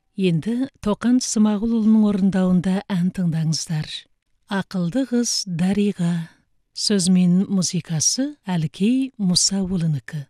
Енді Тоқан Смағұлұлының орындауында ән тыңдаңыздар. Ақылды қыз Дариға. Сөз мен музыкасы Әлкей Мұсаұлынікі.